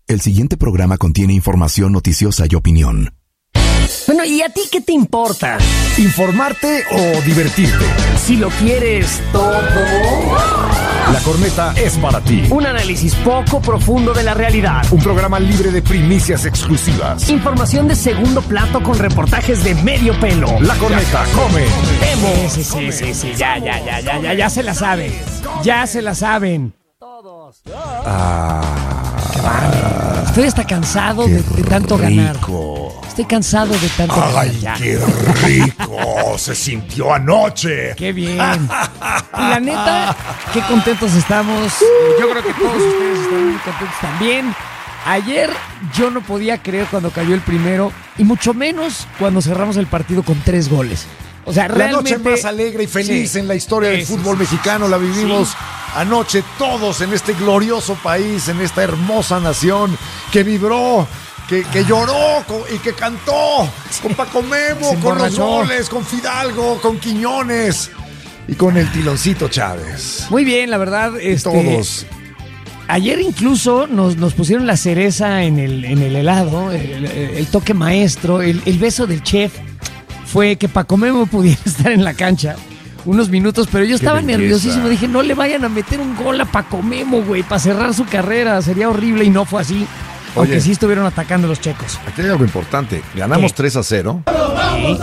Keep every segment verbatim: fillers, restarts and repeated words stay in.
El siguiente programa contiene información noticiosa y opinión. Bueno, ¿y a ti qué te importa? ¿Informarte o divertirte? Si lo quieres todo. La Corneta es para ti. Un análisis poco profundo de la realidad. Un programa libre de primicias exclusivas. Información de segundo plato con reportajes de medio pelo. La Corneta come. Vemos. Sí, sí, sí, sí, ya, ya, ya, ya, ya, ya se la saben. Ya se la saben. Todos. Ah. Estoy hasta cansado de, de tanto ganar. Estoy cansado de tanto Ay, ganar. qué rico se sintió anoche. Qué bien. Y la neta, qué contentos estamos. Yo creo que todos ustedes están muy contentos también. Ayer yo no podía creer cuando cayó el primero, y mucho menos cuando cerramos el partido con tres goles. O sea, la realmente, noche más alegre y feliz sí, en la historia del sí, fútbol sí, mexicano la vivimos sí. anoche todos en este glorioso país, en esta hermosa nación que vibró, que, que lloró con, y que cantó con Paco Memo, con los goles, con Fidalgo, con Quiñones y con el Tiloncito Chávez. Muy bien, la verdad. Este, todos. Ayer incluso nos, nos pusieron la cereza en el, en el helado, el, el toque maestro, el, el beso del chef. Fue que Paco Memo pudiera estar en la cancha unos minutos, pero yo estaba nerviosísimo. Dije, no le vayan a meter un gol a Paco Memo, güey, para cerrar su carrera. Sería horrible, y no fue así. Aunque Oye, sí estuvieron atacando los checos. Aquí hay algo importante. Ganamos ¿Qué? tres a cero. ¿Sí?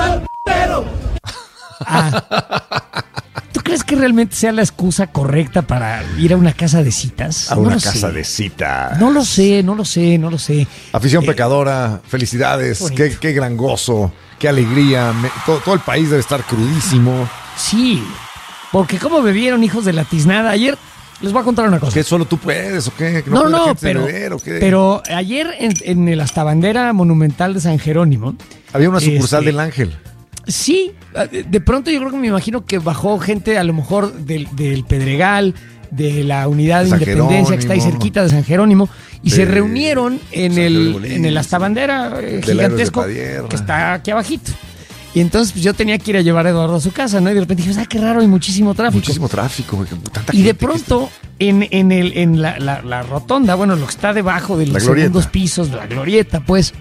Ah. ¿Tú crees que realmente sea la excusa correcta para ir a una casa de citas? A no una lo casa sé. de citas. No lo sé, no lo sé, no lo sé. Afición eh, pecadora, felicidades, qué, qué gran gozo, qué alegría. Me, todo, todo el país debe estar crudísimo. Sí, porque cómo bebieron, hijos de la tiznada. Ayer les voy a contar una cosa. ¿Qué, solo tú puedes o qué? No, no, no, no pero, beber, ¿o qué? pero ayer en, en el hasta bandera monumental de San Jerónimo. Había una sucursal este, del Ángel. Sí, de pronto yo creo que me imagino que bajó gente a lo mejor del, del Pedregal, de la Unidad de San Independencia, Jerónimo. que está ahí cerquita de San Jerónimo, y de se reunieron en San el, Jerónimo, en el hasta bandera eh, del gigantesco Héroes de Padierna, que está aquí abajito. Y entonces pues, yo tenía que ir a llevar a Eduardo a su casa, ¿no? Y de repente dije, ah, qué raro, hay muchísimo tráfico. Muchísimo tráfico. Tanta Y de gente pronto, en, en, el, en la, la, la rotonda, bueno, lo que está debajo de los segundos pisos de la glorieta, pues,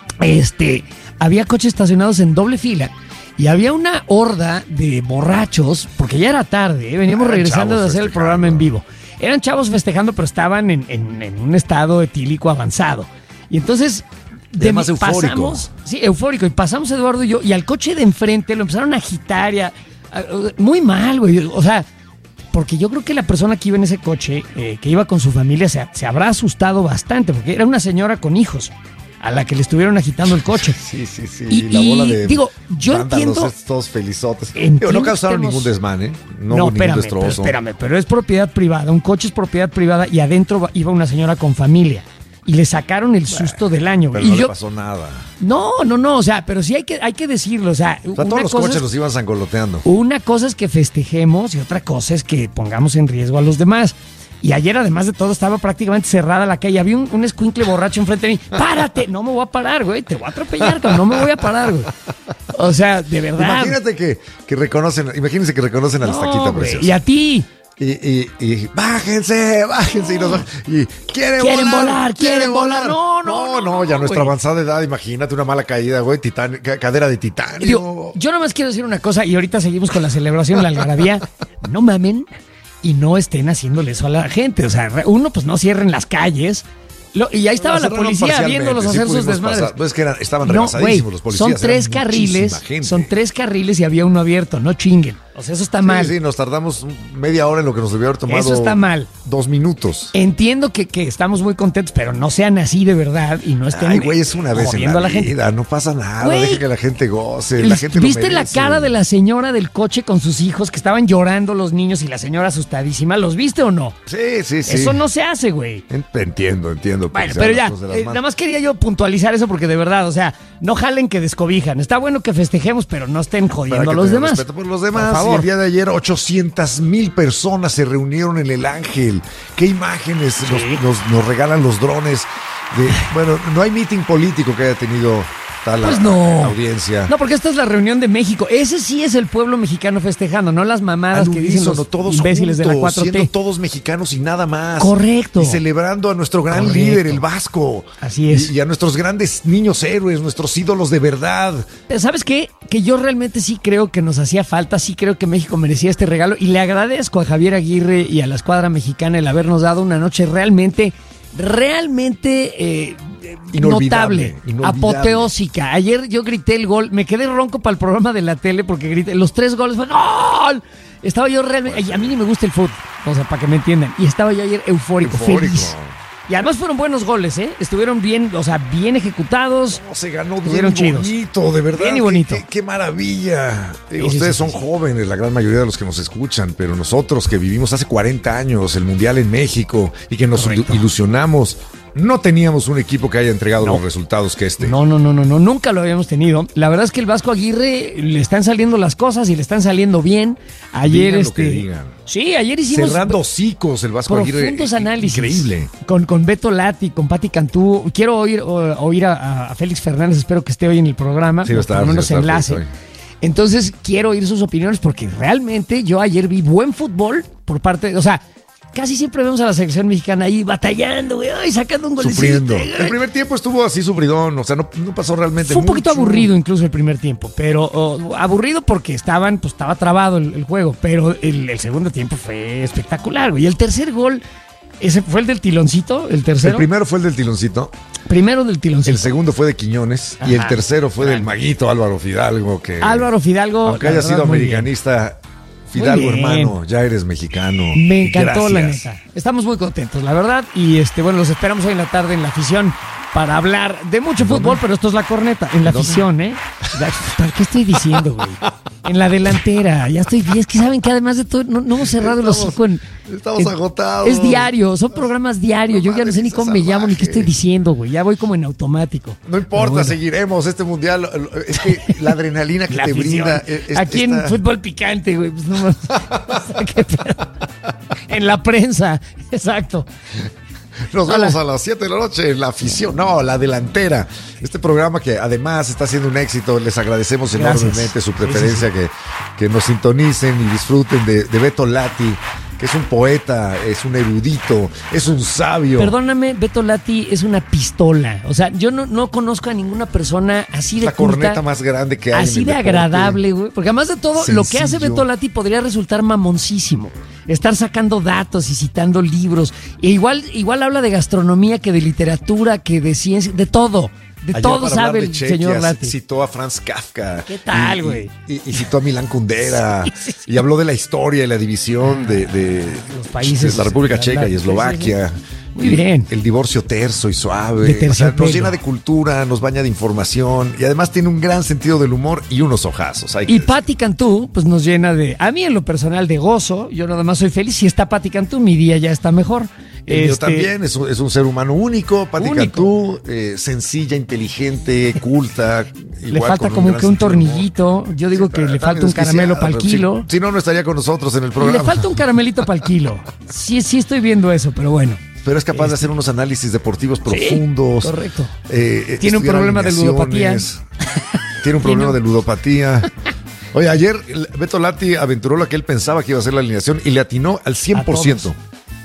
este, había coches estacionados en doble fila. Y había una horda de borrachos, porque ya era tarde, ¿eh? Veníamos Eran regresando de hacer el programa en vivo. Eran chavos festejando, pero estaban en, en, en un estado etílico avanzado. Y entonces, de más eufórico. Pasamos, sí, eufórico. Y pasamos Eduardo y yo, y al coche de enfrente lo empezaron a agitar. Y a, a, muy mal, güey. O sea, porque yo creo que la persona que iba en ese coche, eh, que iba con su familia, se, se habrá asustado bastante, porque era una señora con hijos a la que le estuvieron agitando el coche. Sí, sí, sí. Y, la bola de digo, yo entiendo... Todos felizotes. Entiendo no causaron que ningún desmán, ¿eh? No, no hubo espérame, ningún destrozo. Pero espérame, pero es propiedad privada. Un coche es propiedad privada y adentro iba una señora con familia. Y le sacaron el susto bueno, del año. Pero y no yo, le pasó nada. No, no, no. O sea, pero sí hay que, hay que decirlo. O sea, o sea todos los coches es, los iban zangoloteando. Una cosa es que festejemos y otra cosa es que pongamos en riesgo a los demás. Y ayer, además de todo, estaba prácticamente cerrada la calle. Había un, un escuincle borracho enfrente de mí. ¡Párate! No me voy a parar, güey. Te voy a atropellar, cabrón. No me voy a parar, güey. O sea, de verdad. Imagínate que, que reconocen, imagínense que reconocen a la no, estaquita preciosa. Y a ti. Y, y, y bájense, bájense. Y, nos, y quieren, quieren volar, volar, quieren volar. No, no, no, no, no ya no, nuestra avanzada edad, imagínate una mala caída, güey, titan, cadera de titanio. Yo, yo nomás quiero decir una cosa y ahorita seguimos con la celebración, la algarabía. No mamen y no estén haciéndole eso a la gente. O sea, uno, pues no cierren las calles. Lo, y ahí estaba la policía viéndolos hacer sí sus desmadres. Pasar. Pues es que eran, estaban no, rebasadísimos wey, los policías. Son tres carriles, son tres carriles y había uno abierto, no chinguen. O sea, eso está sí, mal. Sí, nos tardamos media hora en lo que nos debió haber tomado. Eso está mal. Dos minutos. Entiendo que, que estamos muy contentos, pero no sean así de verdad y no estén. Ay, güey, es una vez en la, la vida, gente. No pasa nada, wey, deja que la gente goce, la gente ¿Viste lo la cara de la señora del coche con sus hijos que estaban llorando los niños y la señora asustadísima? ¿Los viste o no? Sí, sí, sí. Eso no se hace, güey. Entiendo, entiendo. Bueno, pero ya, eh, nada más quería yo puntualizar eso porque de verdad, o sea, no jalen que descobijan. Está bueno que festejemos, pero no estén jodiendo a los demás. Respeto por los demás. Por favor. Y el día de ayer, ochocientas mil personas se reunieron en el Ángel. ¿Qué imágenes sí. nos, nos, nos regalan los drones? De, bueno, no hay meeting político que haya tenido está la, pues no. la audiencia. No, porque esta es la reunión de México. Ese sí es el pueblo mexicano festejando, no las mamadas que dicen los todos imbéciles juntos, de la cuatro T. Siendo todos mexicanos y nada más. Correcto. Y celebrando a nuestro gran Correcto. líder, el Vasco. Así es. Y, y a nuestros grandes niños héroes, nuestros ídolos de verdad. ¿Sabes qué? Que yo realmente sí creo que nos hacía falta, sí creo que México merecía este regalo y le agradezco a Javier Aguirre y a la escuadra mexicana el habernos dado una noche realmente, realmente eh, notable, inolvidable. apoteósica. Ayer yo grité el gol, me quedé ronco para el programa de la tele porque grité los tres goles, fue ¡gol! Estaba yo realmente, a mí ni me gusta el fútbol, o sea, para que me entiendan, y estaba yo ayer eufórico, eufórico. feliz. Y además fueron buenos goles, ¿eh? Estuvieron bien, o sea, bien ejecutados. No, se ganó bien y chidos. bonito, de verdad. Bien y bonito. Qué, qué, qué maravilla. Sí, Ustedes sí, son sí, jóvenes, la gran mayoría de los que nos escuchan, pero nosotros que vivimos hace cuarenta años el Mundial en México y que nos Correcto. ilusionamos, no teníamos un equipo que haya entregado no. los resultados que este. No, no, no, no, no, nunca lo habíamos tenido. La verdad es que el Vasco Aguirre le están saliendo las cosas y le están saliendo bien. Ayer digan este. Lo que digan. Sí, ayer hicimos. Cerrando hocicos el Vasco Aguirre. Profundos análisis. Increíble. Con, con Beto Lati, con Pati Cantú. Quiero oír, o, oír a, a Félix Fernández, espero que esté hoy en el programa. Sí, está, por lo menos sí, enlace. Hoy. Entonces, quiero oír sus opiniones porque realmente yo ayer vi buen fútbol por parte de. O sea, casi siempre vemos a la selección mexicana ahí batallando, güey, ay, sacando un golecito. Sufriendo. El primer tiempo estuvo así sufridón, o sea, no, no pasó realmente Fue un mucho. poquito aburrido incluso el primer tiempo, pero oh, aburrido porque estaban, pues estaba trabado el, el juego, pero el, el segundo tiempo fue espectacular, güey. Y el tercer gol, ese fue el del tiloncito, el tercero. El primero fue el del tiloncito. Primero del tiloncito. El segundo fue de Quiñones. Ajá. Y el tercero fue del maguito Álvaro Fidalgo, que Álvaro Fidalgo, aunque haya sido americanista, Fidalgo, hermano, ya eres mexicano. Me encantó, la neta. Estamos muy contentos, la verdad. Y este, bueno, los esperamos hoy en la tarde en la afición para hablar de mucho fútbol, pero esto es la corneta. En la afición, ¿eh? ¿Qué estoy diciendo, güey? En la delantera. Ya estoy bien. Es que saben que además de todo, no, no hemos cerrado estamos, los ojos. Estamos en, agotados. Es diario, son programas diarios. No, Yo ya no sé ni cómo salvaje. me llamo ni qué estoy diciendo, güey. Ya voy como en automático. No importa, bueno. seguiremos este mundial. Es que la adrenalina que la te afición. brinda. Es, Aquí esta... en fútbol picante, güey. Pues no más. En la prensa, exacto. Nos Hola. vemos a las siete de la noche en la afición, no, la delantera. Este programa que además está siendo un éxito, les agradecemos Gracias. enormemente su preferencia, sí, sí, sí. Que, que nos sintonicen y disfruten de, de Beto Lati, que es un poeta, es un erudito, es un sabio. Perdóname, Beto Lati es una pistola. O sea, yo no, no conozco a ninguna persona así de la culta, corneta más grande que hay. Así en de el agradable, güey. Porque además de todo, Sencillo. Lo que hace Beto Lati podría resultar mamoncísimo. Estar sacando datos y citando libros. E igual, igual habla de gastronomía que de literatura, que de ciencia, de todo. De Ayer todo sabe el Chequia, señor Lati. Citó a Franz Kafka. ¿Qué tal, güey? Y, y, y citó a Milán Kundera. Sí, sí, sí. Y habló de la historia y la división de, de los países. De la República Checa y Eslovaquia. Sí, sí, sí. Muy bien. El, el divorcio terso y suave. O sea, nos llena de cultura, nos baña de información. Y además tiene un gran sentido del humor y unos ojazos. Hay y Pati Cantú, pues nos llena de. A mí, en lo personal, de gozo. Yo nada más soy feliz. Si está Pati Cantú, mi día ya está mejor. Este, yo también, es un, es un ser humano único, Pati Cantú, eh, sencilla, inteligente, culta. Le falta como que un tornillito. Yo digo sí, que le falta un caramelo para el kilo. Si, si no, no estaría con nosotros en el programa. Le falta un caramelito para el kilo. Sí, sí estoy viendo eso, pero bueno. Pero es capaz este. de hacer unos análisis deportivos profundos. Sí, correcto. Eh, Tiene un problema de ludopatía. Tiene un problema de ludopatía. Oye, ayer Beto Lati aventuró lo que él pensaba que iba a ser la alineación y le atinó al cien por ciento.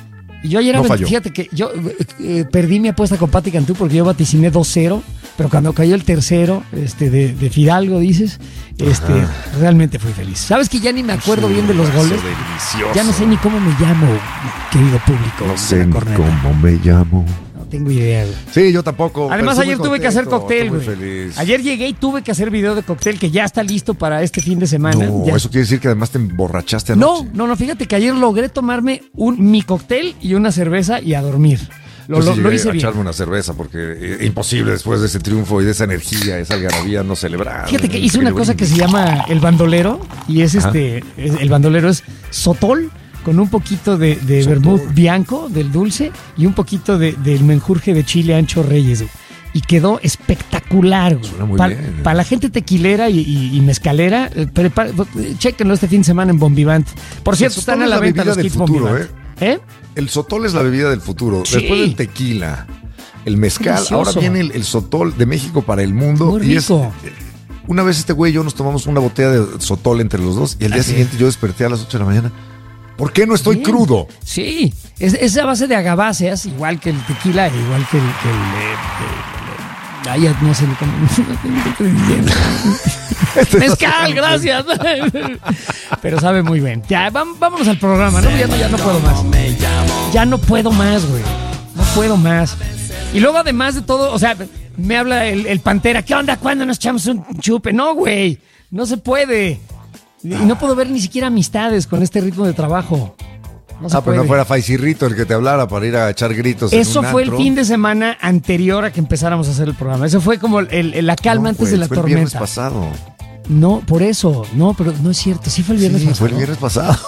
Y yo ayer, no avent- fíjate que yo eh, perdí mi apuesta con Pati Cantú porque yo vaticiné dos cero, pero cuando cayó el tercero este de, de Fidalgo, dices, este Ajá. realmente fui feliz. ¿Sabes que ya ni me acuerdo sí, bien de los goles? Delicioso. Ya no sé ni cómo me llamo, querido público. No sé ni cómo me llamo. No tengo idea, güey. Sí, yo tampoco. Además, ayer tuve que hacer cóctel, güey. Ayer llegué y tuve que hacer video de cóctel que ya está listo para este fin de semana. No, ya. Eso quiere decir que además te emborrachaste anoche. No, no, no, fíjate que ayer logré tomarme un mi cóctel y una cerveza y a dormir. Lo, pues lo, sí lo hice a bien. echarme una cerveza porque es imposible después de ese triunfo y de esa energía, esa algarabía, no celebrar. Fíjate que hice una cosa que se llama el bandolero y es Ajá. este, es, el bandolero es sotol con un poquito de, de vermouth bianco, del dulce, y un poquito de, del menjurje de chile ancho Reyes. Y quedó espectacular, güey. Para pa la gente tequilera y, y, y mezcalera, eh, prepara, chéquenlo este fin de semana en Bombivant. Por cierto, están a la, la venta los kits Bombivant. ¿Eh? ¿Eh? El sotol es la bebida del futuro. Sí. Después del tequila, el mezcal, ahora viene el, el sotol de México para el mundo. Muy rico. Y es, una vez este güey y yo nos tomamos una botella de sotol entre los dos y al día Así siguiente es. yo desperté a las ocho de la mañana. ¿Por qué no estoy Bien. crudo? Sí, es, es a base de agaváceas, igual que el tequila, igual que el... Que el, eh, eh, ay, ya no sé cómo... ¿Qué estoy diciendo? Mezcal, gracias. Pero sabe muy bien. Ya, vámonos al programa, ¿no? Ya no, ya no puedo más. Ya no puedo más, güey. No puedo más. Y luego, además de todo, o sea, me habla el, el Pantera. ¿Qué onda? ¿Cuándo nos echamos un chupe? No, güey. No se puede. Y no puedo ver ni siquiera amistades con este ritmo de trabajo. No se ah, puede. pero no fuera Faisirrito el que te hablara para ir a echar gritos. Eso en un fue antro. el fin de semana anterior a que empezáramos a hacer el programa. Eso fue como el, el- la calma No, antes pues, de la fue el viernes tormenta. pasado. No, por eso. No, pero no es cierto. Sí fue el viernes Sí, pasado. fue el viernes pasado.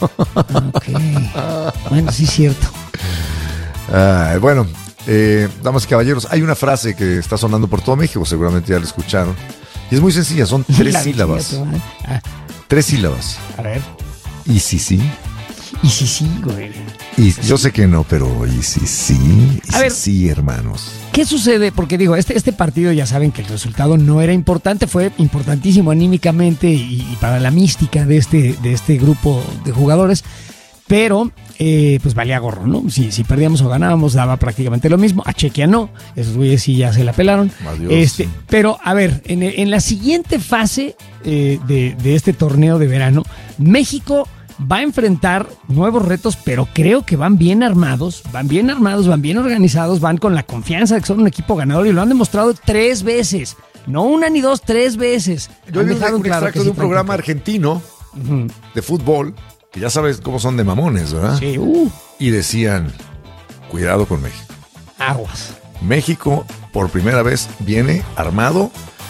Ok. Bueno, sí es cierto. Ah, bueno, eh, damas y caballeros, hay una frase que está sonando por todo México, seguramente ya la escucharon. Y es muy sencilla, son tres La sílabas. fíjate, ¿no? Ah, Tres sílabas. a ver. Y sí, sí. Y sí, sí, güey. Y yo sé que no, pero y sí, sí. Y A sí, ver. sí, hermanos. ¿Qué sucede? Porque digo, este, este partido ya saben que el resultado no era importante, fue importantísimo anímicamente y, y para la mística de este, de este grupo de jugadores, pero eh, pues valía gorro, ¿no? Si, si perdíamos o ganábamos daba prácticamente lo mismo. A Chequia no, esos güeyes sí ya se la pelaron. Adiós. Este, pero a ver, en, en la siguiente fase eh, de, de este torneo de verano, México va a enfrentar nuevos retos, pero creo que van bien armados, van bien armados, van bien organizados, van con la confianza de que son un equipo ganador y lo han demostrado tres veces. No una ni dos, tres veces. Yo Han vi un, dejado un claro extracto que de sí un traen programa con qué. argentino Ujú. de fútbol, que ya sabes cómo son de mamones, ¿verdad? Sí, uh, Y decían, cuidado con México. aguas. México por primera vez viene armado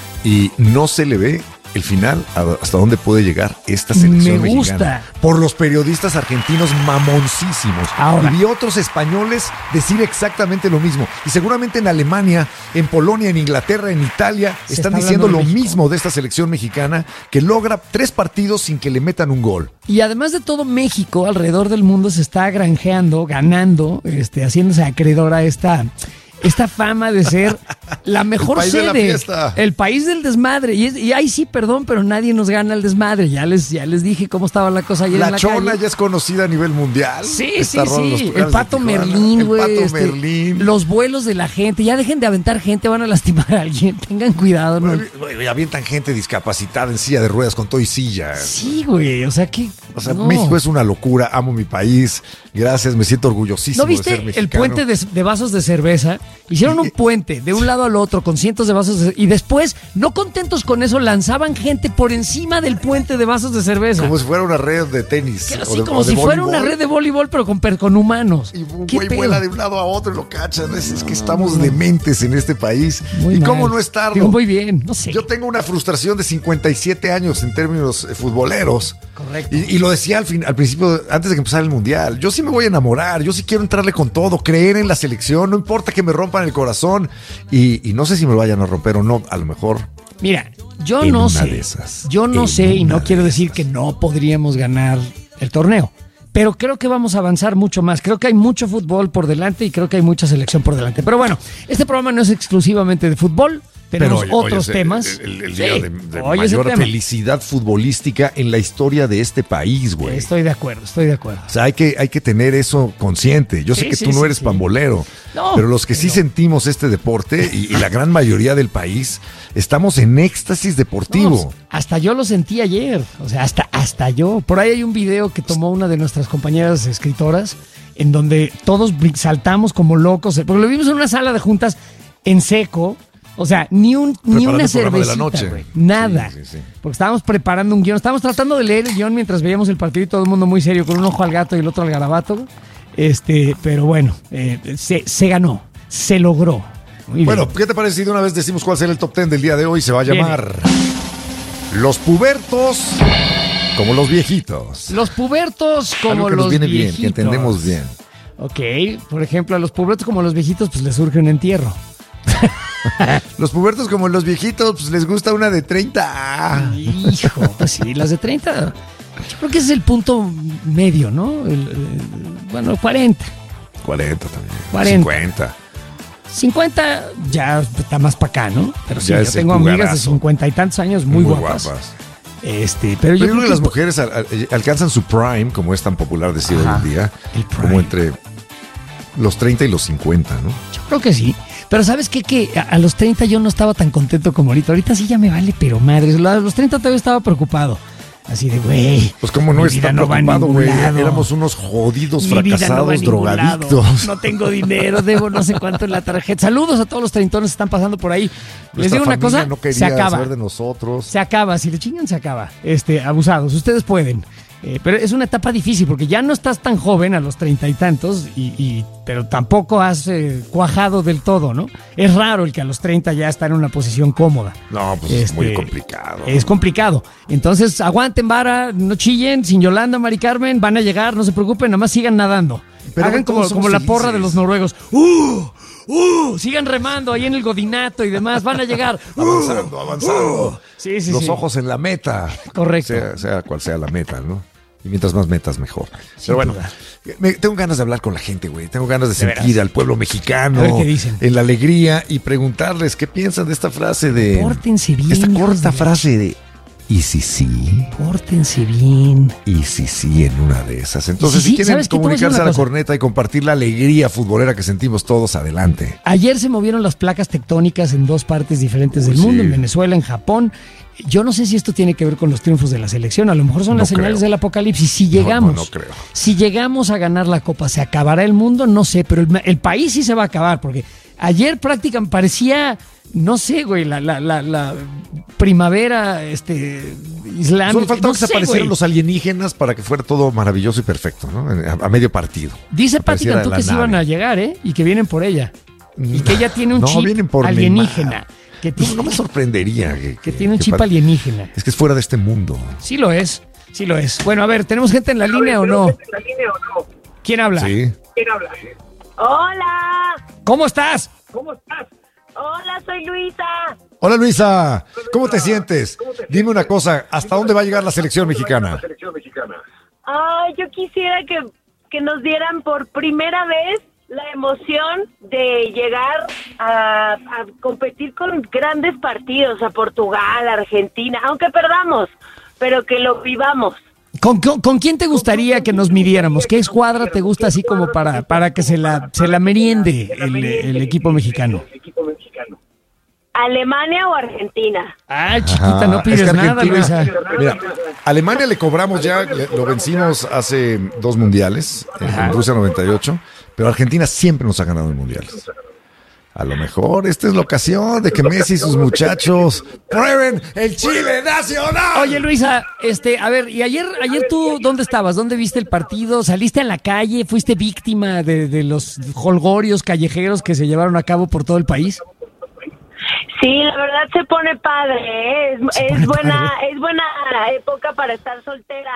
y no se le ve el final a- hasta dónde puede llegar esta selección Me gusta. mexicana. Por los periodistas argentinos mamoncísimos. Ahora. Y vi otros españoles decir exactamente lo mismo. Y seguramente en Alemania, en Polonia, en Inglaterra, en Italia, Se están está diciendo hablando lo de México. mismo de esta selección mexicana que logra tres partidos sin que le metan un gol. Y además de todo, México alrededor del mundo se está granjeando, ganando, este, haciéndose acreedor a esta, esta fama de ser la mejor país de la sede, fiesta. el país del desmadre. Y, es- y ahí sí, perdón, pero nadie nos gana el desmadre. Ya les, ya les dije cómo estaba la cosa ayer en La la Chona calle. ya es conocida a nivel mundial. Sí, Esta sí, rola, los sí. tucanes El de Pato Tijuana, Merlín, güey. El Pato este, Merlín. Los vuelos de la gente. Ya dejen de aventar gente, van a lastimar a alguien. Tengan cuidado, ¿no? Güey, avientan gente discapacitada en silla de ruedas con todo y silla. Sí, güey. O sea, que. O sea, no. México es una locura. Amo mi país. Gracias, me siento orgullosísimo ¿No de ser viste mexicano. el puente de, de vasos de cerveza? Hicieron un puente de un lado al otro con cientos de vasos de, y después, no contentos con eso, lanzaban gente por encima del puente de vasos de cerveza. Como si fuera una red de tenis. Que o así de- como o de si fuera voleibol. una red de voleibol, pero con, per- con humanos. Y un ¿Qué güey pedo? vuela de un lado a otro y lo cachan. Es, es que estamos dementes en este país. Muy ¿Y mal. cómo no estarlo? Digo, muy bien, no sé. Yo tengo una frustración de cincuenta y siete años en términos eh, futboleros. Correcto. Y, y lo decía al, fin, al principio, antes de que empezara el Mundial. Yo sí me voy a enamorar, yo sí quiero entrarle con todo, creer en la selección, no importa que me rompan el corazón. Y, y no sé si me lo vayan a romper o no, a lo mejor. Mira, yo En no una sé. de esas. Yo no En sé y una no de quiero decir esas. que no podríamos ganar el torneo. Pero creo que vamos a avanzar mucho más. Creo que hay mucho fútbol por delante y creo que hay mucha selección por delante. Pero bueno, este programa no es exclusivamente de fútbol. Tenemos Pero hoy- hoy otros es el- temas. El, el- el Sí, día de, de hoy es el mayor tema. felicidad futbolística en la historia de este país, güey. Estoy de acuerdo, estoy de acuerdo. O sea, hay que, hay que tener eso consciente. Yo sé Sí, que sí, tú no sí, eres sí. pambolero, No, pero los que sí pero- sentimos este deporte y, y la gran mayoría del país, estamos en éxtasis deportivo. No, hasta yo lo sentí ayer. O sea, hasta, hasta yo. Por ahí hay un video que tomó una de nuestras compañeras escritoras en donde todos brin- saltamos como locos. Porque lo vimos en una sala de juntas en seco. O sea, ni un ni Preparando una el programa de la cervecita, noche. güey. Nada. Sí, sí, sí. Porque estábamos preparando un guión. Estábamos tratando de leer el guión mientras veíamos el partido y todo el mundo muy serio, con un ojo al gato y el otro al garabato. Este, pero bueno, eh, se, se ganó. Se logró. Muy Bueno, bien. ¿qué te parece si de una vez decimos cuál será el top ten del día de hoy? Se va a Viene. llamar Los pubertos como los viejitos. Los pubertos como Algo que los nos viene bien, viejitos. que entendemos bien. Ok, por ejemplo, a los pubertos como los viejitos, pues les surge un entierro. Los pubertos como los viejitos, pues les gusta una de treinta. Hijo, pues sí, las de treinta. Yo creo que ese es el punto medio, ¿no? El, el- bueno, cuarenta. cuarenta también. cuarenta. cincuenta. cincuenta ya está más para acá, ¿no? Pero sí, ya yo tengo amigas de cincuenta y tantos años muy, muy guapas. guapas. Este, pero, pero yo, yo creo que las es... mujeres al, al, alcanzan su prime, como es tan popular decir Ajá, hoy en día, como entre los treinta y los cincuenta, ¿no? Yo creo que sí. Pero ¿sabes qué? Que a, a los treinta yo no estaba tan contento como ahorita. Ahorita sí ya me vale, pero madre. A los treinta todavía estaba preocupado. Así de, güey. Pues cómo no está no preocupado, güey. Éramos unos jodidos, mi fracasados, no drogadictos. No tengo dinero, debo no sé cuánto en la tarjeta. Saludos a todos los treintones que están pasando por ahí. Nuestra Les digo una cosa, no quería se acaba. saber de nosotros. Se acaba, si le chingan se acaba. Este, abusados, ustedes pueden. Eh, pero es una etapa difícil porque ya no estás tan joven a los treinta y tantos, y, y, pero tampoco has eh, cuajado del todo, ¿no? Es raro el que a los treinta ya está en una posición cómoda. No, pues este, es muy complicado. Es complicado. Entonces, aguanten vara, no chillen, sin Yolanda, Mari Carmen, van a llegar, no se preocupen, nada más sigan nadando. Pero hagan como, como la porra de los noruegos. ¡Uh! ¡Uh! Sigan remando ahí en el godinato y demás, van a llegar. Uh, avanzando, avanzando. Uh, sí, sí, los sí. ojos en la meta. Correcto. Sea, sea cual sea la meta, ¿no? Y mientras más metas, mejor. Sin Pero bueno, me, tengo ganas de hablar con la gente, güey. Tengo ganas de, de sentir veras. al pueblo mexicano a ver qué dicen. En la alegría y preguntarles qué piensan de esta frase de... Pórtense bien. Esta corta frase de... ¿Y si sí? Pórtense bien. ¿Y si sí en una de esas? Entonces, si, si quieren comunicarse a la corneta y compartir la alegría futbolera que sentimos todos, adelante. Ayer se movieron las placas tectónicas en dos partes diferentes del Uy, mundo, sí. en Venezuela, en Japón. Yo no sé si esto tiene que ver con los triunfos de la selección, a lo mejor son no las creo. señales del apocalipsis. Si llegamos, no, no, no creo. si llegamos a ganar la Copa, ¿se acabará el mundo? No sé, pero el, el país sí se va a acabar, porque ayer prácticamente parecía, no sé, güey, la, la, la, la primavera este, islámica. Solo faltaba no que se sé, aparecieran güey. los alienígenas para que fuera todo maravilloso y perfecto, ¿no? A, a medio partido. Dice Pati Cantú que sí iban a llegar, ¿eh? Y que vienen por ella. Y que ella tiene un no, chip por alienígena. Neymar. Que tiene, no me sorprendería. Que, que tiene un que chip para, alienígena. Es que es fuera de este mundo. Sí lo es, sí lo es. Bueno, a ver, ¿tenemos gente en la, línea, o no? ¿En la línea o no? ¿Quién habla? Sí. ¿Quién habla? Hola. ¿Cómo estás? ¿Cómo estás? Hola, soy Luisa. Hola, Luisa. ¿Cómo te sientes? ¿Cómo te sientes? Dime una cosa, ¿hasta dónde va a llegar la selección mexicana? Ay, yo quisiera que, que nos dieran por primera vez la emoción de llegar a, a competir con grandes partidos, a Portugal, a Argentina, aunque perdamos, pero que lo vivamos. ¿Con, con, ¿Con quién te gustaría que nos midiéramos? ¿Qué escuadra te gusta así como para, para que se la, se la meriende el, el equipo mexicano? ¿Alemania o Argentina? Ah, chiquita, no pides es que nada, Luisa. Mira, Alemania le cobramos ya, le, lo vencimos hace dos mundiales, Ajá. en Rusia noventa y ocho, pero Argentina siempre nos ha ganado en mundiales. A lo mejor esta es la ocasión de que Messi y sus muchachos prueben el Chile nacional. Oye, Luisa, este, a ver, y ayer, ayer tú, ¿dónde estabas? ¿Dónde viste el partido? ¿Saliste a la calle? ¿Fuiste víctima de, de los holgorios callejeros que se llevaron a cabo por todo el país? Sí, la verdad se pone padre, ¿eh? es, es buena, padre. es buena época para estar soltera.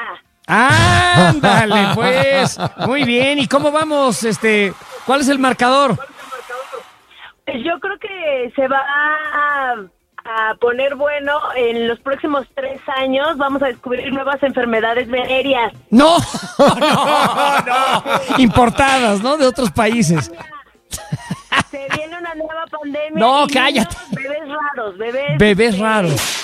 Ándale, pues, muy bien. ¿Y cómo vamos? Este, ¿cuál es el marcador? Pues yo creo que se va a, a poner bueno en los próximos tres años. Vamos a descubrir nuevas enfermedades venéreas. No, no, no, importadas, ¿no? De otros países. Se viene una nueva pandemia. No, cállate. Bebés raros, bebés. Bebés raros.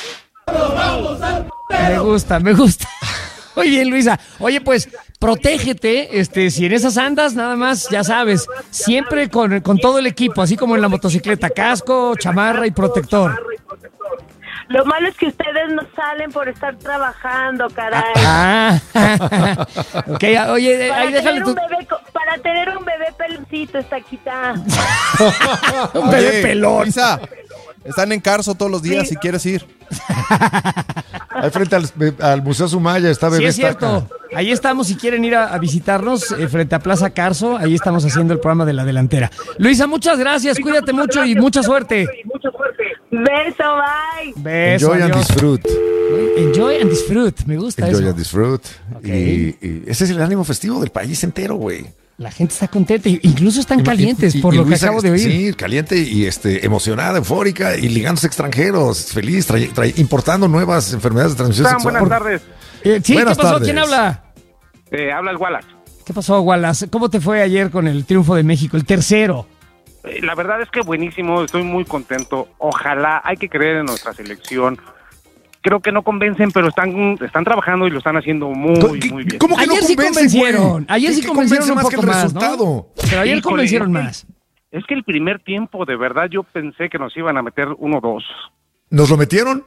Me gusta, me gusta. Muy bien, Luisa. Oye, pues, protégete, este, si en esas andas, nada más, ya sabes, siempre con, con todo el equipo, así como en la motocicleta, casco, chamarra y protector. Lo malo es que ustedes no salen por estar trabajando, caray. Ah, ok, oye, para ahí déjale tener tu... un bebé, para tener un bebé peloncito, está quitado. Un bebé oye, pelón. Luisa, están en Carso todos los días, sí. Si quieres ir. Ahí frente al, al Museo Sumaya está Bebé. Sí, es cierto. Ahí estamos, si quieren ir a, a visitarnos, eh, frente a Plaza Carso, ahí estamos haciendo el programa de La Delantera. Luisa, muchas gracias, Luisa, cuídate mucho gracias, y mucha suerte. Mucha suerte. Beso, bye. Beso, Enjoy adiós. and disfrute. Enjoy and disfrute, me gusta Enjoy eso. and disfrute. Okay. Y, y ese es el ánimo festivo del país entero, güey. La gente está contenta, incluso están calientes, y, y, por y lo Luisa, que acabo de oír. Sí, caliente y este, emocionada, eufórica, y ligándose extranjeros, feliz, trae, trae, importando nuevas enfermedades de transmisión sexual. Buenas tardes. Eh, sí, buenas ¿qué pasó? tardes. ¿Quién habla? Eh, habla el Wallace. ¿Qué pasó, Wallace? ¿Cómo te fue ayer con el triunfo de México, el tercero? eh, la verdad es que buenísimo, estoy muy contento. Ojalá, hay que creer en nuestra selección. Creo que no convencen, pero están están trabajando y lo están haciendo muy, ¿Qué, muy bien. ¿Cómo que ayer no sí convencen, convencieron, güey? ayer ¿Qué- sí qué convencieron un convence más que poco el más, resultado? ¿no? Pero ayer Híjole, convencieron es que- más. Es que el primer tiempo, de verdad, yo pensé que nos iban a meter uno o dos. ¿Nos lo metieron?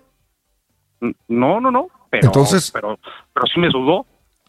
No, no, no. Pero, Entonces- pero, pero sí me sudó.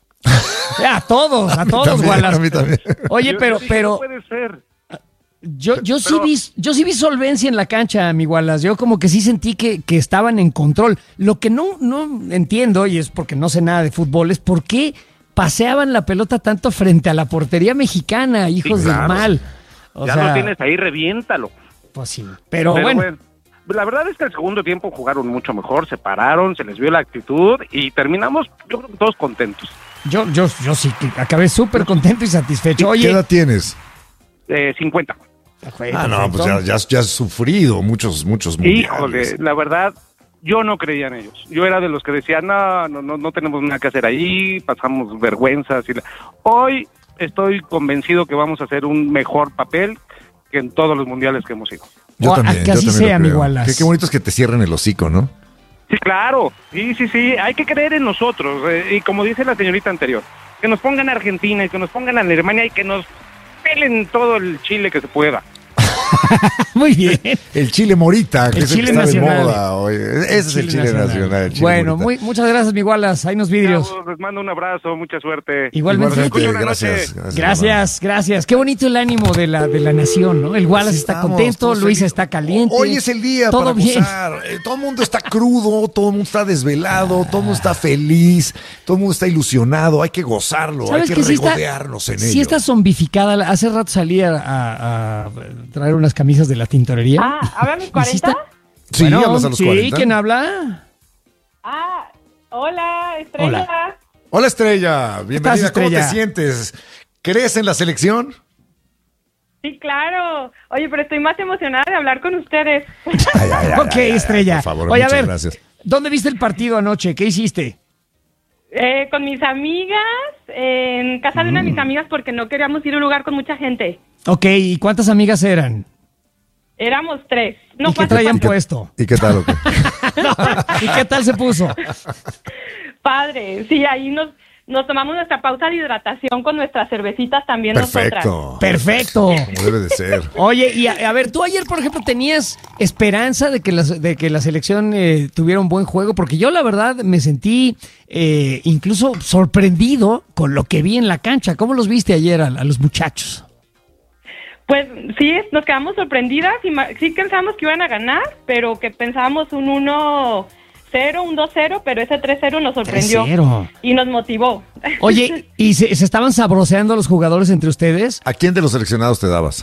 A todos, a todos, también, Wallace. a mí también. Oye, Yo- pero, yo dije, pero no puede ser. yo, yo sí pero- vi, yo sí vi solvencia en la cancha, mi Wallace. Yo como que sí sentí que, que estaban en control. Lo que no, no entiendo, y es porque no sé nada de fútbol, es por qué paseaban la pelota tanto frente a la portería mexicana, hijos claro. del mal. O ya sea, lo tienes ahí, reviéntalo. pues sí. Pero, Pero bueno, bueno, la verdad es que el segundo tiempo jugaron mucho mejor, se pararon, se les vio la actitud y terminamos, yo creo que todos contentos. yo, yo, yo sí que acabé súper contento y satisfecho. ¿Qué Oye, edad tienes? Eh, cincuenta. Ah, no, pues ya, ya, ya has sufrido muchos, muchos mundiales. Híjole, la verdad, yo no creía en ellos. Yo era de los que decían, no, no, no, no tenemos nada que hacer ahí, pasamos vergüenzas. Y la... Hoy estoy convencido que vamos a hacer un mejor papel que en todos los mundiales que hemos ido. Yo O- también, que yo así también lo sea, mi creo. Wallace. Qué, qué bonito es que te cierren el hocico, ¿no? Sí, claro, sí, sí, sí, hay que creer en nosotros. eh, y como dice la señorita anterior, que nos pongan a Argentina y que nos pongan a Alemania y que nos pelen todo el Chile que se pueda. muy bien. El chile morita, que El es el que chile está nacional. de moda hoy. Ese es el chile nacional. el chile Bueno, morita. muy, muchas gracias, mi Wallace. Ahí nos vidrios. Chavos, les mando un abrazo, mucha suerte. Igualmente. Igualmente, Buena gracias. noche. Gracias, Gracias, gracias. Qué bonito el ánimo de la, de la nación, ¿no? El Wallace Sí, está estamos, contento, todos Luisa felices. está caliente. Hoy es el día todo para bien. gozar. Eh, Todo el mundo está crudo, todo el mundo está desvelado, todo el mundo está feliz, todo el mundo está ilusionado. Hay que gozarlo, hay ¿Sabes que que sí está, regodearnos en sí ello. está zombificada? Hace rato salí a, a- a traer unas camisas de la tintorería. Ah, ¿hablan mis Y sí está- cuarenta? Sí, Bueno, hablas a los sí, cuarenta. ¿quién habla? Ah, hola, Estrella. Hola. Hola, Estrella. Bienvenida. ¿Cómo Estrella? te sientes? ¿Crees en la selección? Sí, claro. Oye, pero estoy más emocionada de hablar con ustedes. Ay, ay, ay, ok, ay, ay, Estrella. por favor, Oye, a muchas ver, gracias. ¿dónde viste el partido anoche? ¿Qué hiciste? Eh, con mis amigas, en casa de una de mis amigas, porque no queríamos ir a un lugar con mucha gente. Ok, ¿y cuántas amigas eran? Éramos tres. No ¿Y fue qué traían hace puesto? ¿Y qué tal? o qué? ¿Y qué tal se puso? Padre. Sí, ahí nos, nos tomamos nuestra pausa de hidratación con nuestras cervecitas también nosotras. Perfecto. Perfecto. Como debe de ser. Oye, y a, a ver, tú ayer, por ejemplo, tenías esperanza de que la, de que la selección eh, tuviera un buen juego, porque yo la verdad me sentí eh, incluso sorprendido con lo que vi en la cancha. ¿Cómo los viste ayer a, a los muchachos? Pues sí, nos quedamos sorprendidas y ma- sí pensábamos que iban a ganar, pero que pensábamos un uno cero, un dos cero, pero ese tres cero nos sorprendió tres cero. y nos motivó. Oye, ¿y se, se estaban sabroseando los jugadores entre ustedes? ¿A quién de los seleccionados te dabas?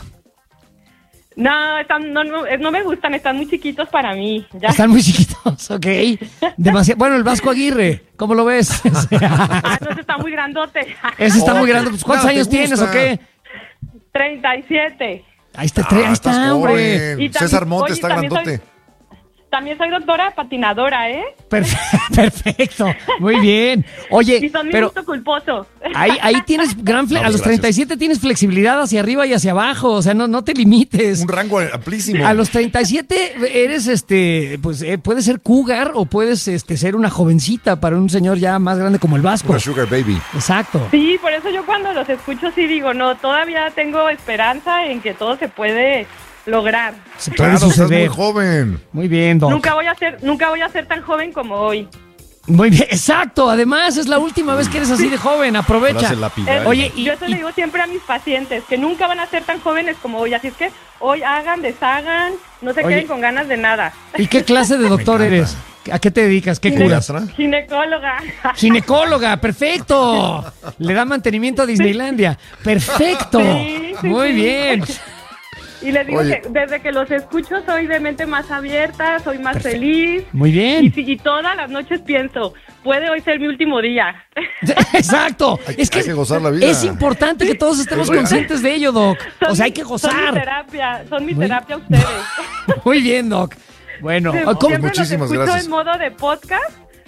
No, están, no, no, eh, no me gustan, están muy chiquitos para mí. Ya. Están muy chiquitos, ok. Demasiado. Bueno, el Vasco Aguirre, ¿cómo lo ves? Ah, no, ese está muy grandote. Ese está Oh, muy que grande. Pues, ¿cuántos nada te años tienes gusta. o qué? treinta y siete. Ahí está, Ah, ahí estás está, hombre. joven. Y también- César Montes oye, está también grandote. soy- También soy doctora patinadora, ¿eh? Perfe- Perfecto, muy bien. Oye, Y son mi pero gusto culposo. ahí, ahí tienes gran fle- No, a los gracias. treinta y siete tienes flexibilidad hacia arriba y hacia abajo, o sea, no, no te limites. Un rango amplísimo. A los treinta y siete eres, este, pues, eh, puedes ser cougar o puedes, este, ser una jovencita para un señor ya más grande como el Vasco. Una sugar baby. Exacto. Sí, por eso yo cuando los escucho sí digo, no, todavía tengo esperanza en que todo se puede lograr. Se puede Claro, estás muy suceder. joven. Muy bien, Doc. Nunca voy a ser, nunca voy a ser tan joven como hoy. Muy bien, exacto. Además, es la última vez que eres así de joven. Aprovecha. Frase lapidaria. Oye, y, yo eso y- le digo siempre a mis pacientes, que nunca van a ser tan jóvenes como hoy, así es que hoy hagan, deshagan, no se Oye. queden con ganas de nada. ¿y qué clase de doctor Me encanta. eres? ¿A qué te dedicas? ¿Qué Gine- curas? ¿Pediatra? Ginecóloga. Ginecóloga, perfecto. Le da mantenimiento a Disneylandia. Perfecto. Sí, sí, Muy sí. bien. Y les digo Oye. que desde que los escucho soy de mente más abierta, soy más feliz. Muy Y, bien. sí, y todas las noches pienso, puede hoy ser mi último día. Exacto. Hay- Es que, hay que gozar la vida. es importante que todos estemos Es real. conscientes de ello, Doc. Son O sea, hay mi- que Son mi gozar. terapia, son mi Muy- terapia ustedes. Muy bien, Doc. Bueno, Sí, ¿cómo? siempre Muchísimas los escucho gracias. en modo de podcast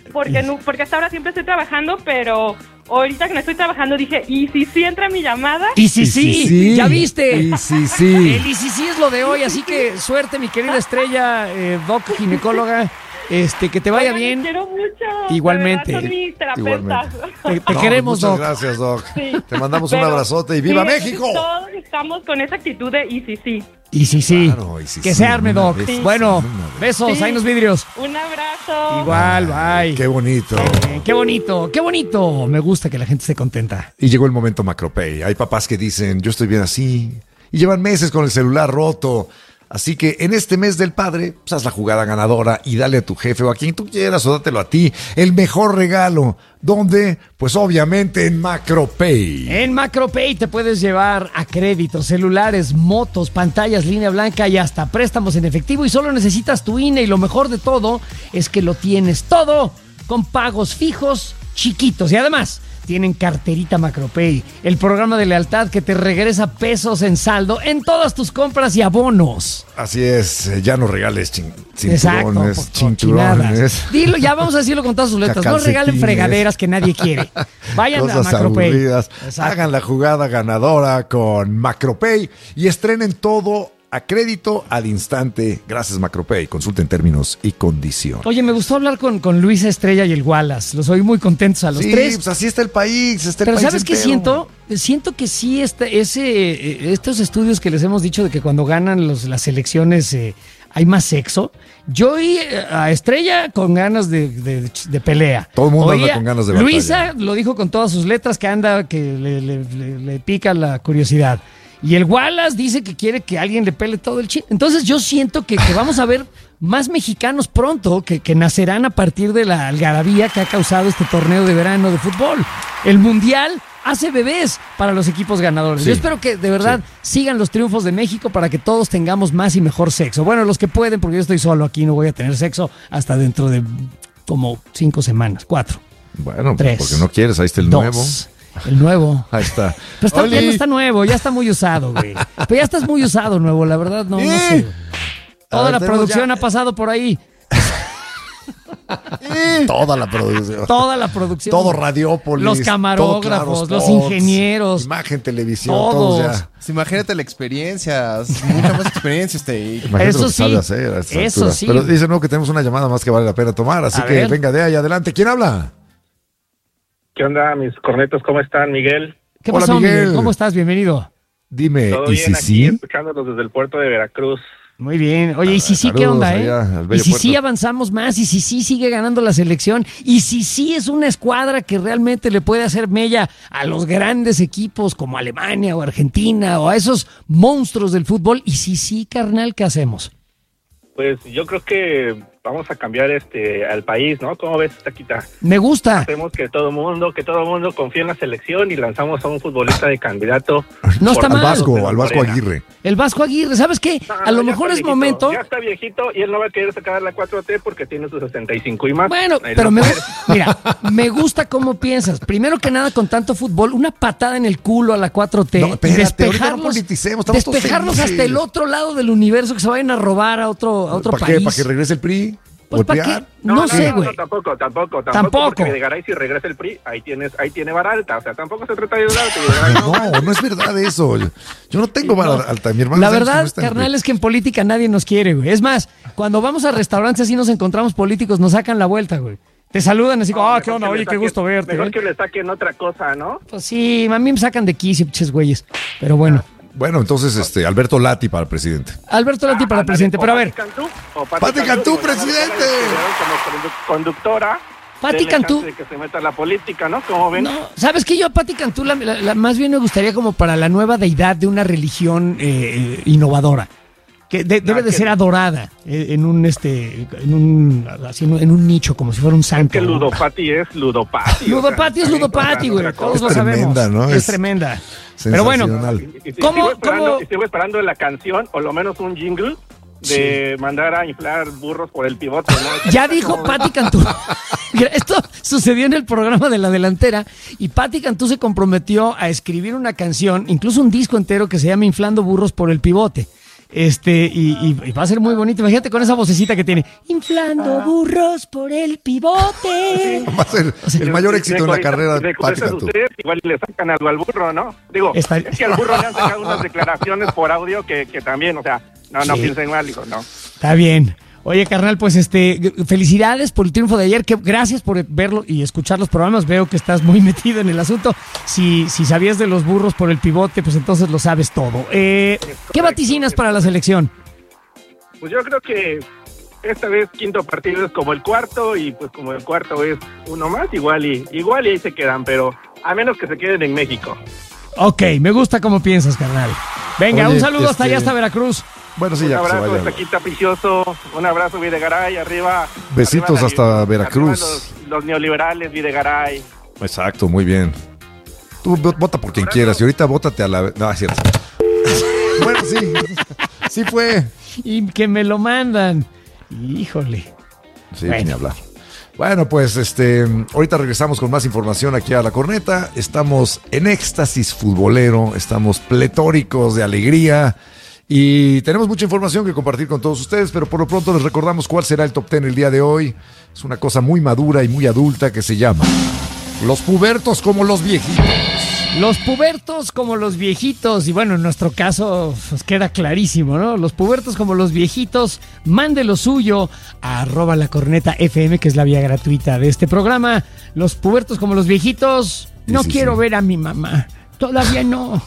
porque, no, porque hasta ahora siempre estoy trabajando, pero ahorita que no estoy trabajando dije, ¿y si sí entra mi llamada? Y si sí, sí, sí, ya viste. Y si sí. El y si sí es lo de hoy, así que suerte, mi querida Estrella, eh, Doc ginecóloga. Este, que te vaya Oigan, bien. Te quiero mucho. Igualmente. De verdad, son mis terapeutas. Te, te No, queremos, muchas Doc. gracias, Doc. Sí. Te mandamos Pero, un abrazote y ¡viva sí, México! Todos estamos con esa actitud de y si sí. Y sí, sí. Claro, y sí, que sí, se arme, una Doc. vez, Bueno, una vez. besos, Sí. ahí los vidrios. Un abrazo. Igual, bye. Qué bonito. Eh, qué bonito, qué bonito. Me gusta que la gente esté contenta. Y llegó el momento Macropay. Hay papás que dicen, yo estoy bien así. Y llevan meses con el celular roto. Así que en este mes del padre, pues haz la jugada ganadora y dale a tu jefe o a quien tú quieras o dátelo a ti el mejor regalo. ¿Dónde? Pues obviamente en Macropay. En Macropay te puedes llevar a crédito, celulares, motos, pantallas, línea blanca y hasta préstamos en efectivo y solo necesitas tu I N E y lo mejor de todo es que lo tienes todo con pagos fijos chiquitos y además tienen carterita Macropay, el programa de lealtad que te regresa pesos en saldo en todas tus compras y abonos. Así es, eh, ya no regales chin- Exacto, cinturones, por cinturones. cochinadas. Dilo, ya vamos a decirlo con todas sus letras. No regalen Calcetines. fregaderas que nadie quiere. Vayan Cosas a Macropay. aburridas. Exacto. Hagan la jugada ganadora con Macropay y estrenen todo a crédito al instante. Gracias, Macropay. Consulten términos y condiciones. Oye, me gustó hablar con, con Luisa Estrella y el Wallace. Los oí muy contentos a los Sí, tres. pues así está el país. Está el Pero país ¿sabes qué entero. siento? Siento que sí, este, ese, eh, estos estudios que les hemos dicho de que cuando ganan los, las elecciones eh, hay más sexo. Yo oí eh, a Estrella con ganas de, de- de pelea. Todo el mundo Oí anda a- con ganas de Luisa batalla. lo dijo con todas sus letras que anda, que le, le- le- le pica la curiosidad. Y el Wallace dice que quiere que alguien le pele todo el chin. Entonces yo siento que, que vamos a ver más mexicanos pronto que, que nacerán a partir de la algarabía que ha causado este torneo de verano de fútbol. El Mundial hace bebés para los equipos ganadores. Sí. Yo espero que de verdad sigan los triunfos de México para que todos tengamos más y mejor sexo. Bueno, los que pueden, porque yo estoy solo aquí, no voy a tener sexo hasta dentro de como cinco semanas, cuatro, Bueno, Tres. porque no quieres. Ahí está el dos. nuevo. El nuevo. Ahí está. Pero está, ya Oli. no está nuevo, ya está muy usado, güey. Pero ya estás muy usado, nuevo, la verdad, no, no ¿Eh? sé. Toda A ver, la tenemos producción ya- ha pasado por ahí. Toda la producción. Toda la producción. Todo Radiópolis. Los todo camarógrafos, Claro los Sports, ingenieros. Imagen, televisión, Todos. todos ya. Pues imagínate la experiencia, mucha más experiencia este. Imagínate Eso lo que sí, sabe hacer a estas eso alturas. sí. Pero dice no que tenemos una llamada más que vale la pena tomar, así A que ver. venga de ahí adelante. ¿Quién habla? ¿Qué onda, mis cornetos? ¿Cómo están, Miguel? ¿Qué Hola, pasó, Miguel? Miguel. ¿Cómo estás? Bienvenido. Dime, Todo ¿y bien si aquí, sí? escuchándolos desde el puerto de Veracruz. Muy bien. Oye, y si sí, ¿qué saludos onda, eh? allá al Y bello si puerto. sí avanzamos más, y si sí sigue ganando la selección, y si sí es una escuadra que realmente le puede hacer mella a los grandes equipos como Alemania o Argentina o a esos monstruos del fútbol, y si sí, carnal, ¿qué hacemos? Pues yo creo que vamos a cambiar este al país, ¿no? ¿Cómo ves, Taquita? Me gusta. Hacemos que todo mundo, que todo mundo confíe en la selección y lanzamos a un futbolista de candidato. No está por Al mal. todos Vasco, los al Vasco Morena. Aguirre. El Vasco Aguirre, ¿sabes qué? No, A lo ya mejor está es viejito, momento. Ya está viejito y él no va a querer sacar la cuatro T porque tiene sus sesenta y cinco y más. Bueno, Él pero no me, puede. mira, me gusta cómo piensas. Primero que nada, con tanto fútbol, una patada en el culo a la cuatro T. No, espérate, y ahorita no despejarlos, politicemos, estamos todos despejarlos felices. hasta el otro lado del universo, que se vayan a robar a otro, a otro ¿Para país. qué? ¿Para que regrese el P R I? Pues, ¿para ¿Golpear? qué? No, sé, güey. No, tampoco, tampoco, tampoco. Tampoco. Porque Videgaray, si regresa el P R I, ahí tienes, ahí tiene vara alta. O sea, tampoco se trata de ayudarte. Videgaray no. No, no es verdad eso. Yo, yo no tengo vara alta. Mi hermano La sabe que no verdad, está en carnal, P R I. es que en política nadie nos quiere, güey. Es más, cuando vamos a restaurantes así nos encontramos políticos, nos sacan la vuelta, güey. Te saludan así como, No, ah, mejor qué onda, que le oye, qué saquen- gusto verte. Mejor ¿eh? que le saquen otra cosa, ¿no? Pues sí, a mí me sacan de quicio, pinches güeyes. Pero bueno. Bueno, entonces, este, Alberto Lati para presidente. Alberto Lati para Ah, presidente, o pero a ver. Pati Cantú, o Pati Cantú, como ya la presidente. consideraron como condu- conductora. Pati denle Cantú. chance de que se meta a la política, ¿no? ¿Cómo ven? No, ¿sabes qué? Yo a Pati Cantú la, la- la- más bien me gustaría como para la nueva deidad de una religión eh, eh, innovadora. Que de- debe Ah, de que- ser adorada eh, en un este en un así, en un- en un nicho, como si fuera un santo. Que Ludopati es Ludopati. Ludopati o es sea, Ludopati, güey. otra cosa. Todos lo Es tremenda, sabemos. ¿no? Es, Es tremenda. Pero bueno, Sensacional. Y- y- y ¿Cómo- sigo esperando, cómo? y sigo esperando la canción, o lo menos un jingle, de mandar a inflar burros por el pivote, ¿no? ya dijo Pati Cantú. Mira, esto sucedió en el programa de La Delantera y Pati Cantú se comprometió a escribir una canción, incluso un disco entero que se llama Inflando burros por el pivote. Este, y, y, y va a ser muy bonito. Imagínate con esa vocecita que tiene. Inflando burros por el pivote. Va a ser o sea, el mayor éxito en la carrera de Pati Cantú. Igual le sacan algo al burro, ¿no? Digo, Está... es que al burro le han sacado unas declaraciones por audio que, que también, o sea, no, no sí. piensen mal, digo, no. Está bien. Oye, carnal, pues este, felicidades por el triunfo de ayer. Que, gracias por verlo y escuchar los programas. Veo que estás muy metido en el asunto. Si, si sabías de los burros por el pivote, pues entonces lo sabes todo. Eh, ¿Qué vaticinas para la selección? Pues yo creo que esta vez quinto partido es como el cuarto y pues como el cuarto es uno más, igual y igual y ahí se quedan, pero a menos que se queden en México. Ok, me gusta cómo piensas, carnal. Venga, Oye, un saludo este... hasta allá, hasta Veracruz. Bueno, sí, un ya abrazo se hasta aquí Tapicioso, un abrazo Videgaray, arriba. Besitos arriba hasta la, Veracruz. Los, los neoliberales, Videgaray. Exacto, muy bien. Tú vota por quien quieras y ahorita vótate a la... No, es cierto. Bueno, sí, sí fue. Y que me lo mandan. Híjole. Sí, bueno. Ni hablar. Bueno, pues este, ahorita regresamos con más información aquí a La Corneta. Estamos en éxtasis futbolero, estamos pletóricos de alegría. Y tenemos mucha información que compartir con todos ustedes, pero por lo pronto les recordamos cuál será el top ten el día de hoy. Es una cosa muy madura y muy adulta que se llama los pubertos como los viejitos. Los pubertos como los viejitos, y bueno, en nuestro caso pues queda clarísimo, ¿no? Los pubertos como los viejitos, mande lo suyo a arroba la corneta F M, que es la vía gratuita de este programa. Los pubertos como los viejitos, no sí, sí, quiero sí. ver a mi mamá, todavía no.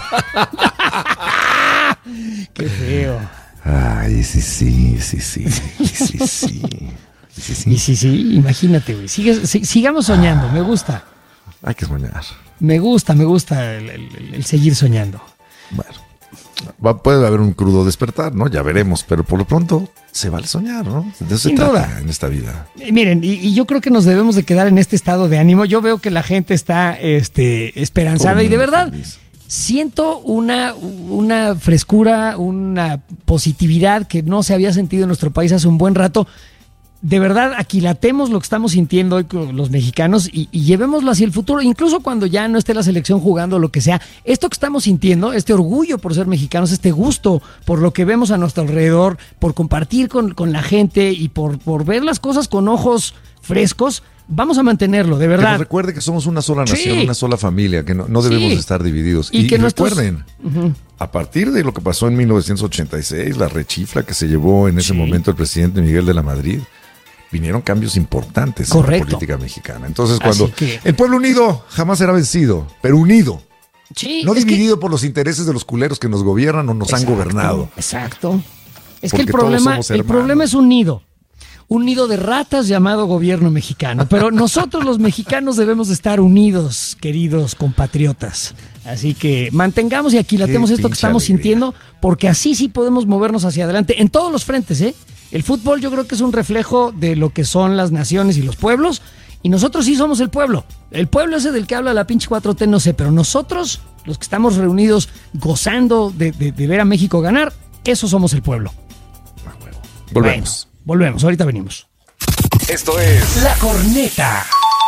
Qué feo. Ay, sí, sí, sí, sí, sí, sí, sí. Sí, sí. Y sí, sí, imagínate, güey. Sigue, sig- sigamos soñando, me gusta. Hay que soñar. Me gusta, me gusta el, el, el seguir soñando. Bueno, va, puede haber un crudo despertar, ¿no? Ya veremos, pero por lo pronto se vale soñar, ¿no? De eso se trata en esta vida. Eh, miren, y, y yo creo que nos debemos de quedar en este estado de ánimo. Yo veo que la gente está este, esperanzada y de verdad... Feliz. Siento una, una frescura, una positividad que no se había sentido en nuestro país hace un buen rato. De verdad, aquilatemos lo que estamos sintiendo hoy con los mexicanos y, y llevémoslo hacia el futuro, incluso cuando ya no esté la selección jugando o lo que sea. Esto que estamos sintiendo, este orgullo por ser mexicanos, este gusto por lo que vemos a nuestro alrededor, por compartir con, con la gente y por, por ver las cosas con ojos frescos, vamos a mantenerlo, de verdad. Que nos recuerde que somos una sola nación, sí. una sola familia, que no, no debemos sí. estar divididos. Y, y, que y nuestros... recuerden, uh-huh. a partir de lo que pasó en mil novecientos ochenta y seis, la rechifla que se llevó en ese sí. momento el presidente Miguel de la Madrid, vinieron cambios importantes Correcto. en la política mexicana. Entonces, cuando que... el pueblo unido jamás será vencido, pero unido. Sí, no dividido que... por los intereses de los culeros que nos gobiernan o nos exacto, han gobernado. Exacto. Es Porque que el problema, el problema es unido. Un nido de ratas llamado gobierno mexicano. Pero nosotros los mexicanos debemos de estar unidos, queridos compatriotas. Así que mantengamos y aquilatemos esto que estamos alegría. sintiendo, porque así sí podemos movernos hacia adelante en todos los frentes, ¿eh? El fútbol yo creo que es un reflejo de lo que son las naciones y los pueblos, y nosotros sí somos el pueblo. El pueblo ese del que habla la pinche cuatro T, no sé, pero nosotros, los que estamos reunidos gozando de, de, de ver a México ganar, eso somos el pueblo. Volvemos. Bueno. Volvemos, ahorita venimos. Esto es La Corneta.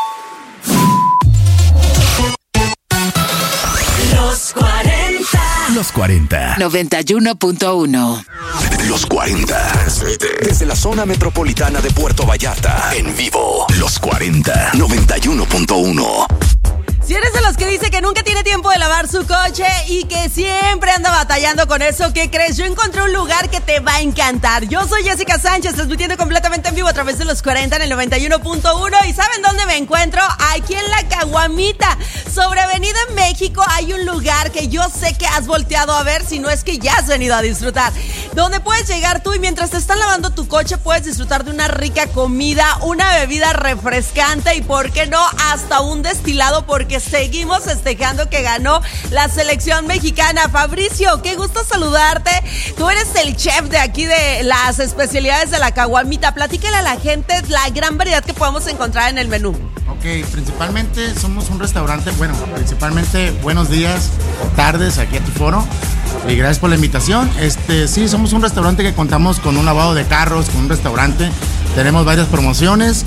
Los cuarenta. Los cuarenta. noventa y uno punto uno. Los cuarenta. Desde la zona metropolitana de Puerto Vallarta. En vivo. Los cuarenta. noventa y uno punto uno. Si eres de los que dice que nunca tiene tiempo de lavar su coche y que siempre anda batallando con eso, ¿qué crees? Yo encontré un lugar que te va a encantar. Yo soy Jessica Sánchez, transmitiendo completamente en vivo a través de los cuarenta en el noventa y uno punto uno. ¿Y saben dónde me encuentro? Aquí en La Caguamita. Sobre Avenida México hay un lugar que yo sé que has volteado a ver, si no es que ya has venido a disfrutar. Donde puedes llegar tú y mientras te están lavando tu coche puedes disfrutar de una rica comida, una bebida refrescante y, ¿por qué no?, hasta un destilado, porque seguimos festejando que ganó la selección mexicana. Fabricio, qué gusto saludarte. Tú eres el chef de aquí de las especialidades de La Caguamita. Platícale a la gente la gran variedad que podemos encontrar en el menú. Ok, principalmente somos un restaurante, bueno, principalmente buenos días, tardes aquí a tu foro. Y gracias por la invitación. Este, sí, somos un restaurante que contamos con un lavado de carros, con un restaurante. Tenemos varias promociones.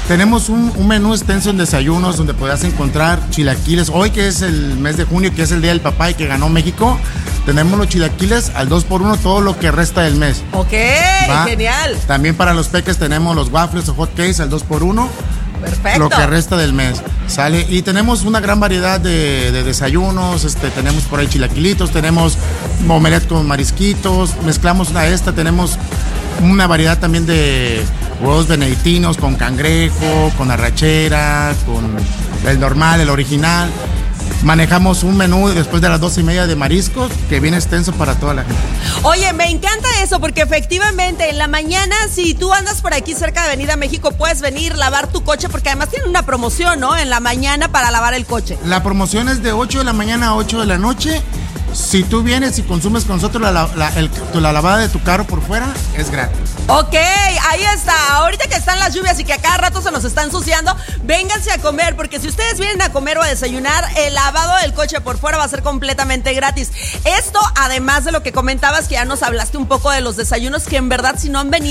Tenemos un, un menú extenso en desayunos donde podrás encontrar chilaquiles. Hoy que es el mes de junio, que es el Día del Papá y que ganó México, tenemos los chilaquiles al dos por uno todo lo que resta del mes. Ok, ¿va? Genial. También para los peques tenemos los waffles o hot cakes al dos por uno. Perfecto. Lo que resta del mes, ¿sale? Y tenemos una gran variedad de, de desayunos, este, tenemos por ahí chilaquilitos, tenemos omelette con marisquitos, mezclamos una esta, tenemos una variedad también de huevos benedictinos con cangrejo, con arrachera, con el normal, el original. Manejamos un menú después de las doce y media de mariscos que viene extenso para toda la gente. Oye, me encanta eso porque efectivamente en la mañana, si tú andas por aquí cerca de Avenida México, puedes venir, lavar tu coche porque además tienen una promoción, ¿no? En la mañana para lavar el coche. La promoción es de ocho de la mañana a ocho de la noche. Si tú vienes y consumes con nosotros la, la, el, la lavada de tu carro por fuera, es gratis. Ok, ahí está. Ahorita que están las lluvias y que a cada rato se nos está ensuciando, vénganse a comer, porque si ustedes vienen a comer o a desayunar, el lavado del coche por fuera va a ser completamente gratis. Esto, además de lo que comentabas, que ya nos hablaste un poco de los desayunos, que en verdad si no han venido